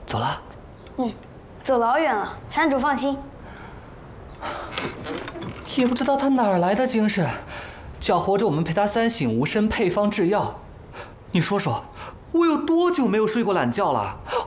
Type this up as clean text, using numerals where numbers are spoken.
走了？ 嗯，走老远了，山主放心。 也不知道他哪儿来的精神，搅和着我们陪他三省吾身配方制药。你说说，我有多久没有睡过懒觉了？